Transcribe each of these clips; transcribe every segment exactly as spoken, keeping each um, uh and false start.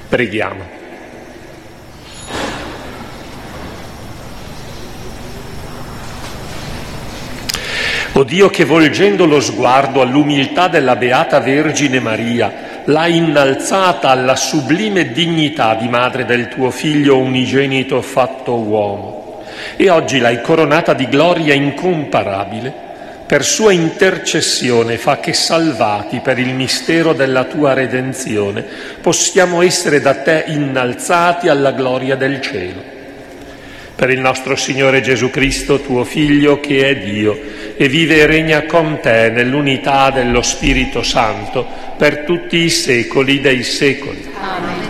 Preghiamo. O Dio, che volgendo lo sguardo all'umiltà della Beata Vergine Maria, l'hai innalzata alla sublime dignità di madre del tuo Figlio unigenito fatto uomo, e oggi l'hai coronata di gloria incomparabile, per sua intercessione fa che, salvati per il mistero della tua redenzione, possiamo essere da te innalzati alla gloria del cielo. Per il nostro Signore Gesù Cristo, tuo Figlio, che è Dio, e vive e regna con te nell'unità dello Spirito Santo, per tutti i secoli dei secoli. Amen.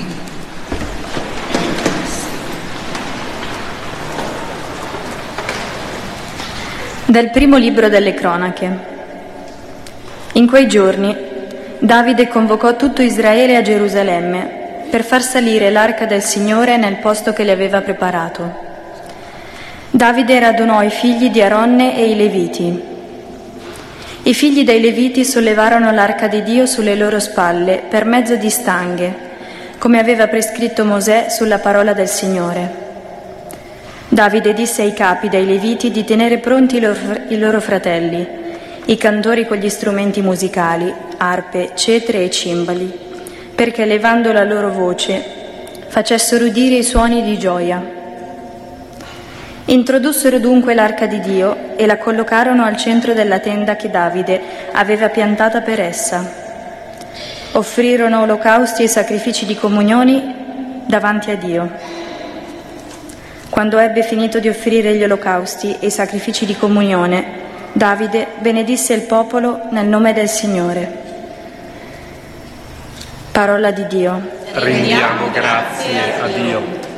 Dal primo libro delle Cronache. In quei giorni Davide convocò tutto Israele a Gerusalemme per far salire l'arca del Signore nel posto che le aveva preparato. Davide radunò i figli di Aronne e i Leviti. I figli dei Leviti sollevarono l'arca di Dio sulle loro spalle per mezzo di stanghe, come aveva prescritto Mosè sulla parola del Signore. Davide disse ai capi dei Leviti di tenere pronti i loro, i loro fratelli, i cantori con gli strumenti musicali, arpe, cetre e cimbali, perché levando la loro voce facessero udire i suoni di gioia. Introdussero dunque l'arca di Dio e la collocarono al centro della tenda che Davide aveva piantata per essa. Offrirono olocausti e sacrifici di comunioni davanti a Dio. Quando ebbe finito di offrire gli olocausti e i sacrifici di comunione, Davide benedisse il popolo nel nome del Signore. Parola di Dio. Rendiamo grazie a Dio.